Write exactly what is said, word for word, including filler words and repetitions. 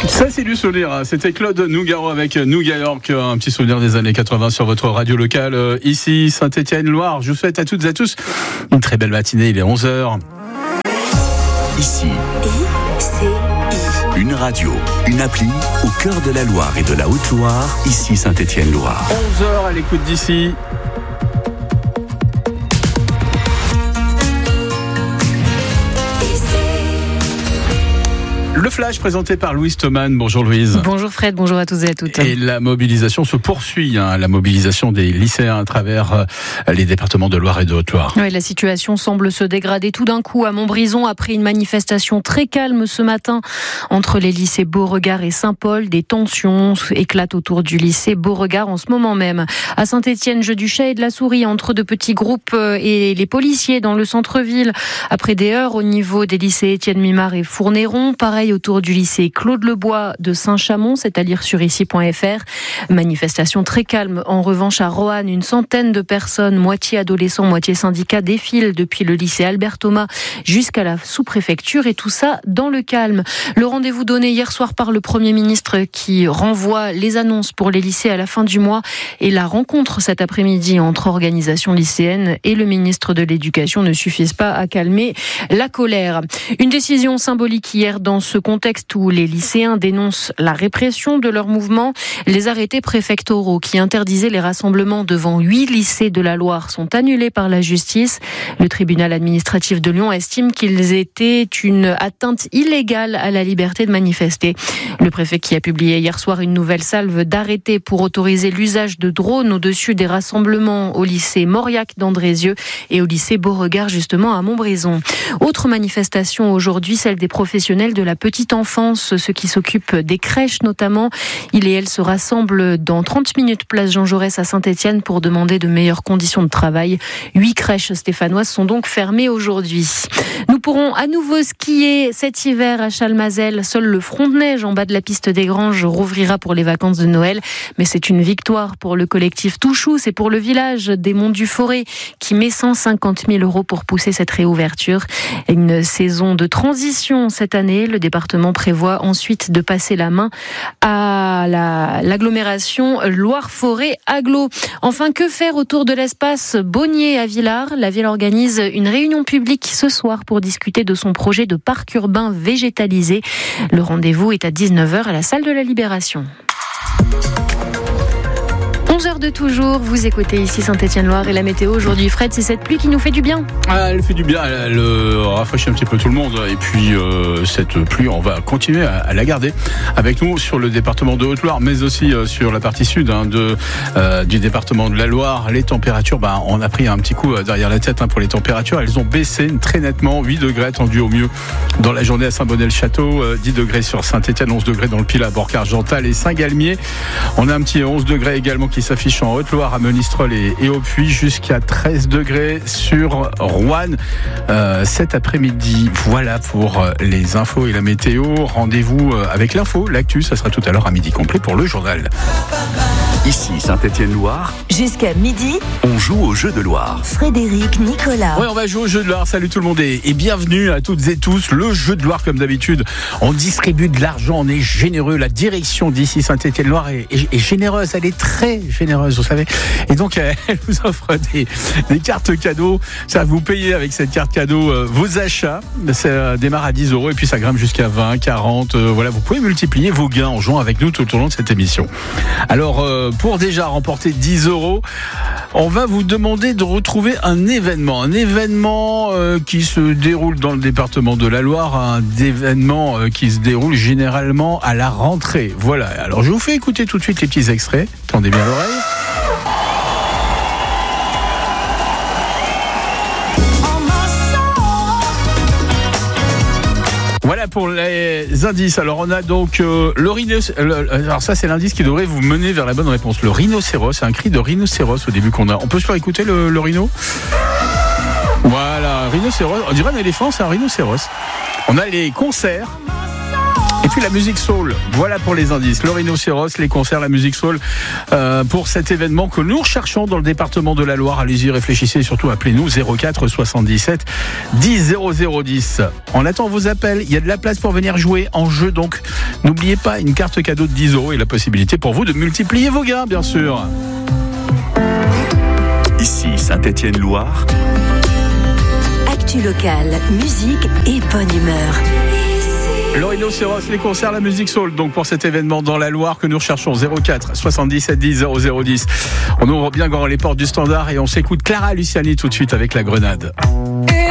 Ça, c'est du souvenir. C'était Claude Nougaro avec New York. Un petit souvenir des années quatre-vingts sur votre radio locale. Ici, Saint-Étienne-Loire. Je vous souhaite à toutes et à tous une très belle matinée. Il est onze heures. Ici, I C I. Une radio, une appli au cœur de la Loire et de la Haute-Loire. Ici, Saint-Étienne-Loire. onze heures à l'écoute d'ici. Le flash présenté par Louise Thoman. Bonjour Louise. Bonjour Fred, bonjour à tous et à toutes. Et la mobilisation se poursuit, hein, la mobilisation des lycéens à travers euh, les départements de Loire et de Haute-Loire. Oui, la situation semble se dégrader tout d'un coup à Montbrison après une manifestation très calme ce matin entre les lycées Beauregard et Saint-Paul. Des tensions éclatent autour du lycée Beauregard en ce moment même. À Saint-Étienne, jeu du chat et de la souris entre de petits groupes et les policiers dans le centre-ville. Après des heures au niveau des lycées Étienne Mimard et Fournéron, pareil autour du lycée Claude Lebois de Saint-Chamond, c'est à lire sur ici point f r. Manifestation très calme. En revanche, à Roanne, une centaine de personnes, moitié adolescents, moitié syndicats, défilent depuis le lycée Albert Thomas jusqu'à la sous-préfecture et tout ça dans le calme. Le rendez-vous donné hier soir par le Premier ministre qui renvoie les annonces pour les lycées à la fin du mois et la rencontre cet après-midi entre organisations lycéennes et le ministre de l'Éducation ne suffisent pas à calmer la colère. Une décision symbolique hier dans ce contexte où les lycéens dénoncent la répression de leur mouvement. Les arrêtés préfectoraux qui interdisaient les rassemblements devant huit lycées de la Loire sont annulés par la justice. Le tribunal administratif de Lyon estime qu'ils étaient une atteinte illégale à la liberté de manifester. Le préfet qui a publié hier soir une nouvelle salve d'arrêtés pour autoriser l'usage de drones au-dessus des rassemblements au lycée Mauriac d'Andrézieux et au lycée Beauregard justement à Montbrison. Autre manifestation aujourd'hui, celle des professionnels de la petite enfance, ceux qui s'occupent des crèches notamment. Ils et elles se rassemblent dans trente minutes place Jean Jaurès à Saint-Étienne pour demander de meilleures conditions de travail. Huit crèches stéphanoises sont donc fermées aujourd'hui. Nous pourrons à nouveau skier cet hiver à Chalmazel. Seul le front de neige en bas de la piste des Granges rouvrira pour les vacances de Noël. Mais c'est une victoire pour le collectif Touchou. C'est pour le village des Monts du Forêt qui met cent cinquante mille euros pour pousser cette réouverture. Une saison de transition cette année. Le département prévoit ensuite de passer la main à la, l'agglomération Loire-Forêt-Agglo. Enfin, que faire autour de l'espace Bonnier à Villars ? La ville organise une réunion publique ce soir pour discuter de son projet de parc urbain végétalisé. Le rendez-vous est à dix-neuf heures à la salle de la Libération. onze heures de toujours, vous écoutez ici Saint-Étienne-Loire et la météo aujourd'hui. Fred, c'est cette pluie qui nous fait du bien. Ah, elle fait du bien, elle, elle euh, rafraîchit un petit peu tout le monde. Et puis euh, cette pluie, on va continuer à, à la garder avec nous sur le département de Haute-Loire, mais aussi euh, sur la partie sud hein, de, euh, du département de la Loire. Les températures, bah, on a pris un petit coup derrière la tête hein, pour les températures. Elles ont baissé très nettement, huit degrés attendus au mieux dans la journée à Saint-Bonnet-le-Château, euh, dix degrés sur Saint-Étienne, onze degrés dans le Pilat, Borcar-Gental et Saint-Galmier. On a un petit onze degrés également qui s'affiche en Haute-Loire à Monistrol et, et au Puy, jusqu'à treize degrés sur Roanne euh, cet après-midi. Voilà pour les infos et la météo. Rendez-vous avec l'info, l'actu, ça sera tout à l'heure à midi complet pour le journal. Ici Saint-Étienne-Loire. Jusqu'à midi, on joue au jeu de Loire. Frédéric Nicolas. Oui, on va jouer au jeu de Loire. Salut tout le monde et, et bienvenue à toutes et tous. Le jeu de Loire, comme d'habitude, on distribue de l'argent, on est généreux. La direction d'ici Saint-Étienne-Loire est, est, est généreuse, elle est très généreuse, vous savez. Et donc, elle vous offre des, des cartes cadeaux. Ça, vous payez avec cette carte cadeau euh, vos achats. Ça démarre à dix euros et puis ça grimpe jusqu'à vingt, quarante. Euh, voilà, vous pouvez multiplier vos gains en jouant avec nous tout au long de cette émission. Alors, euh, pour déjà remporter dix euros, on va vous demander de retrouver un événement. Un événement euh, qui se déroule dans le département de la Loire. Un événement euh, qui se déroule généralement à la rentrée. Voilà. Alors, je vous fais écouter tout de suite les petits extraits. Tendez bien l'oreille. Voilà pour les indices. Alors on a donc euh, le rhinocéros. Alors ça c'est l'indice qui devrait vous mener vers la bonne réponse. Le rhinocéros, c'est un cri de rhinocéros au début qu'on a. On peut se faire écouter le, le rhino ? Voilà, rhinocéros. On dirait un éléphant, c'est un rhinocéros. On a les concerts. Et puis la musique soul, voilà pour les indices. Le rhinocéros, les concerts, la musique soul euh, pour cet événement que nous recherchons dans le département de la Loire. Allez-y, réfléchissez, surtout appelez-nous zéro quatre soixante-dix-sept dix zéro zéro dix. On attend vos appels, il y a de la place pour venir jouer en jeu, donc n'oubliez pas une carte cadeau de dix euros et la possibilité pour vous de multiplier vos gains, bien sûr. Ici Saint-Étienne-Loire. Actu locale, musique et bonne humeur. Le rhinocéros, les concerts, la musique soul, donc pour cet événement dans la Loire que nous recherchons. Zéro quatre soixante-dix-sept dix zéro zéro dix. On ouvre bien grand les portes du standard et on s'écoute Clara Luciani tout de suite avec La Grenade.